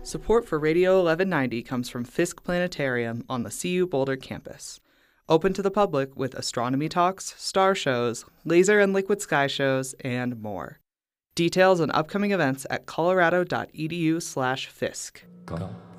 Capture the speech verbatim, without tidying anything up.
Support for Radio eleven ninety comes from Fisk Planetarium on the C U Boulder campus. Open to the public with astronomy talks, star shows, laser and liquid sky shows, and more. Details on upcoming events at colorado dot e d u slash fisk.